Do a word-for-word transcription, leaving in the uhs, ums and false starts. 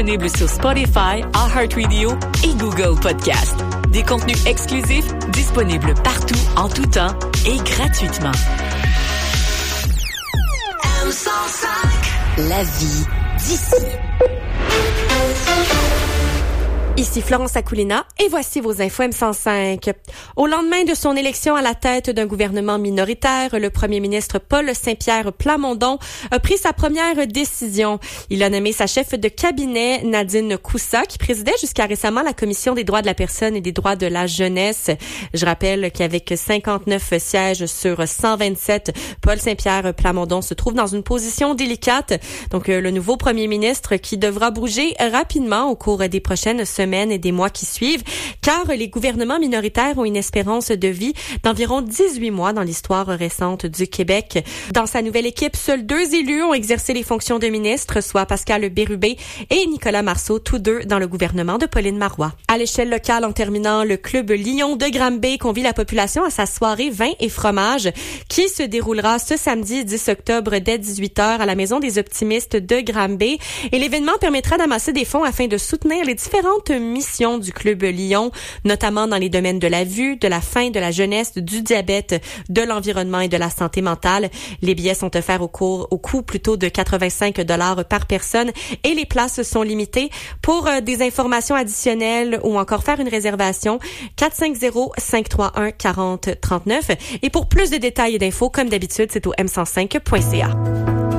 Disponible sur Spotify, iHeartRadio et Google Podcast. Des contenus exclusifs disponibles partout, en tout temps et gratuitement. M cent cinq. La vie d'ici. Ici Florence Akoulina et voici vos infos M cent cinq. Au lendemain de son élection à la tête d'un gouvernement minoritaire, le premier ministre Paul Saint-Pierre Plamondon a pris sa première décision. Il a nommé sa chef de cabinet, Nadine Coussa, qui présidait jusqu'à récemment la Commission des droits de la personne et des droits de la jeunesse. Je rappelle qu'avec cinquante-neuf sièges sur cent vingt-sept, Paul Saint-Pierre Plamondon se trouve dans une position délicate. Donc, le nouveau premier ministre qui devra bouger rapidement au cours des prochaines semaines et des mois qui suivent, car les gouvernements minoritaires ont une espérance de vie d'environ dix-huit mois dans l'histoire récente du Québec. Dans sa nouvelle équipe, seuls deux élus ont exercé les fonctions de ministre, soit Pascal Bérubé et Nicolas Marceau, tous deux dans le gouvernement de Pauline Marois. À l'échelle locale, en terminant, le club Lion de Granby convie la population à sa soirée vin et fromage qui se déroulera ce samedi dix octobre dès dix-huit heures à la Maison des Optimistes de Granby. Et l'événement permettra d'amasser des fonds afin de soutenir les différentes mission du Club Lion, notamment dans les domaines de la vue, de la faim, de la jeunesse, du diabète, de l'environnement et de la santé mentale. Les billets sont offerts au, cours, au coût plutôt de quatre-vingt-cinq dollars par personne et les places sont limitées. Pour euh, des informations additionnelles ou encore faire une réservation, quatre cinq zéro, cinq trois un, quatre zéro trois neuf. Et pour plus de détails et d'infos, comme d'habitude, c'est au m cent cinq point c a.